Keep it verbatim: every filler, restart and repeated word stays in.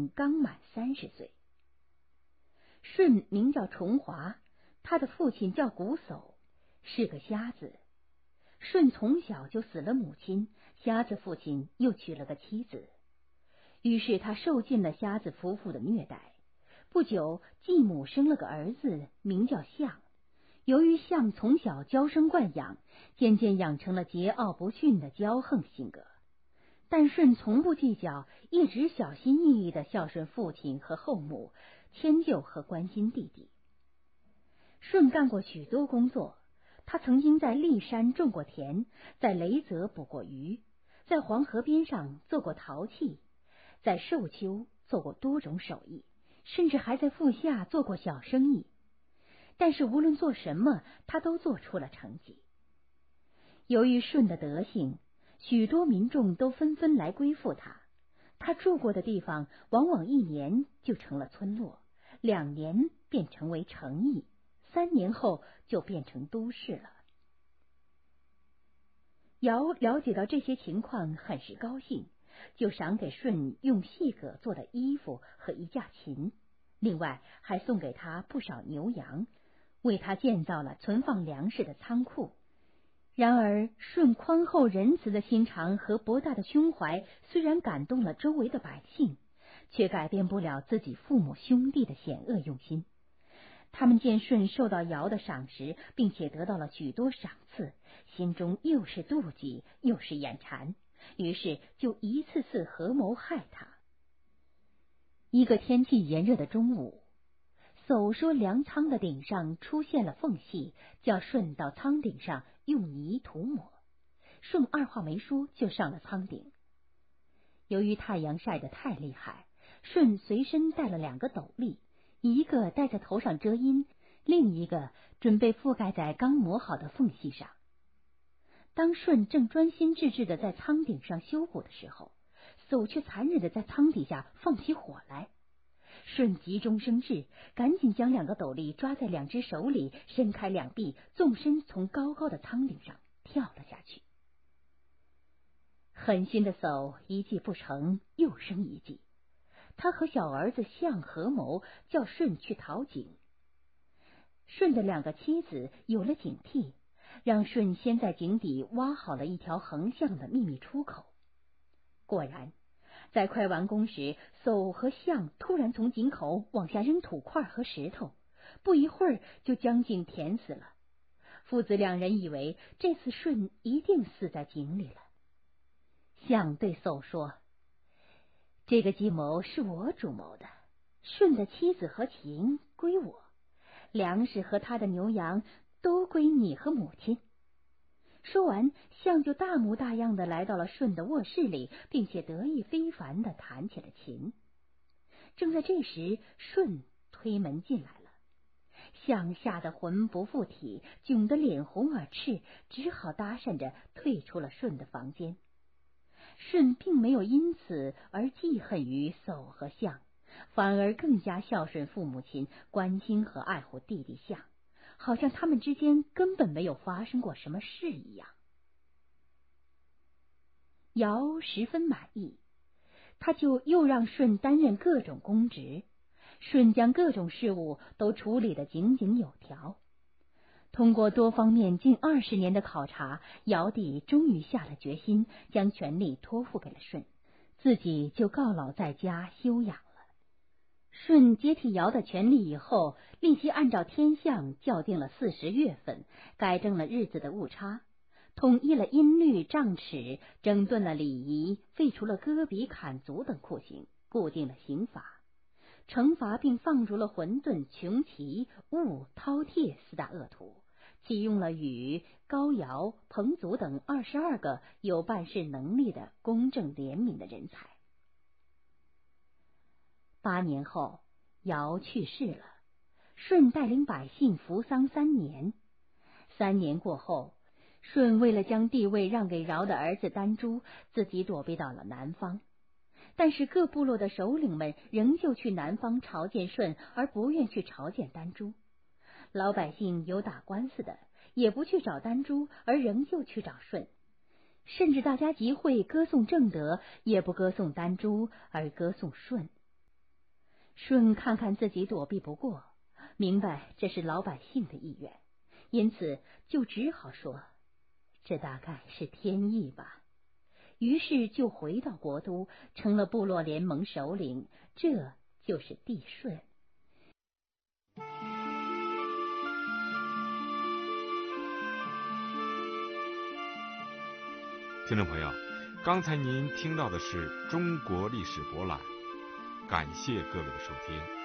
刚满三十岁。舜名叫重华，他的父亲叫瞽叟，是个瞎子。舜从小就死了母亲，瞎子父亲又娶了个妻子，于是他受尽了瞎子夫妇的虐待。不久，继母生了个儿子，名叫象。由于象从小娇生惯养，渐渐养成了桀骜不驯的骄横性格。但舜从不计较，一直小心翼翼地孝顺父亲和后母，迁就和关心弟弟。舜干过许多工作，他曾经在骊山种过田，在雷泽捕过鱼，在黄河边上做过陶器，在寿丘做过多种手艺，甚至还在腹下做过小生意。但是无论做什么，他都做出了成绩。由于舜的德行，许多民众都纷纷来归附他。他住过的地方往往一年就成了村落，两年便成为城邑，三年后就变成都市了。尧了解到这些情况，很是高兴，就赏给舜用细葛做的衣服和一架琴，另外还送给他不少牛羊，为他建造了存放粮食的仓库。然而舜宽厚仁慈的心肠和博大的胸怀虽然感动了周围的百姓，却改变不了自己父母兄弟的险恶用心。他们见舜受到尧的赏识，并且得到了许多赏赐，心中又是妒忌又是眼馋，于是就一次次合谋害他。一个天气炎热的中午，叟说粮仓的顶上出现了缝隙，叫舜到仓顶上用泥涂抹。舜二话没说就上了仓顶。由于太阳晒得太厉害，舜随身带了两个斗笠，一个戴在头上遮阴，另一个准备覆盖在刚磨好的缝隙上。当舜正专心致志地在仓顶上修补的时候，叟却残忍地在仓底下放起火来。舜急中生智，赶紧将两个斗笠抓在两只手里，伸开两臂，纵身从高高的仓顶上跳了下去。狠心的叟一计不成，又生一计，他和小儿子象合谋，叫舜去讨井。舜的两个妻子有了警惕，让舜先在井底挖好了一条横向的秘密出口。果然，在快完工时，叟和象突然从井口往下扔土块和石头，不一会儿就将井填死了。父子两人以为这次舜一定死在井里了。象对叟说：“这个计谋是我主谋的，舜的妻子和琴归我，粮食和他的牛羊都归你和母亲。”说完，象就大模大样的来到了舜的卧室里，并且得意非凡的弹起了琴。正在这时，舜推门进来了，象吓得魂不附体，窘得脸红耳赤，只好搭讪着退出了舜的房间。舜并没有因此而记恨于叟和象，反而更加孝顺父母亲，关心和爱护弟弟象，好像他们之间根本没有发生过什么事一样。尧十分满意，他就又让舜担任各种公职。舜将各种事务都处理得井井有条。通过多方面近二十年的考察，尧帝终于下了决心，将权力托付给了舜，自己就告老在家休养了。舜接替尧的权力以后，立即按照天象校定了四十月份，改正了日子的误差，统一了音律杖尺，整顿了礼仪，废除了割鼻砍足等酷刑，固定了刑罚，惩罚并放逐了混沌、穷奇、兀、饕餮四大恶徒，启用了禹、高尧、彭祖等二十二个有办事能力的公正廉明的人才。八年后，尧去世了，舜带领百姓服丧三年。三年过后，舜为了将地位让给尧的儿子丹朱，自己躲避到了南方。但是各部落的首领们仍旧去南方朝见舜，而不愿去朝见丹朱。老百姓有打官司的，也不去找丹朱，而仍旧去找舜。甚至大家集会歌颂正德，也不歌颂丹朱，而歌颂舜。 舜看看自己躲避不过，明白这是老百姓的意愿，因此就只好说，这大概是天意吧。于是就回到国都，成了部落联盟首领，这就是帝舜。 听众朋友，刚才您听到的是中国历史博览，感谢各位的收听。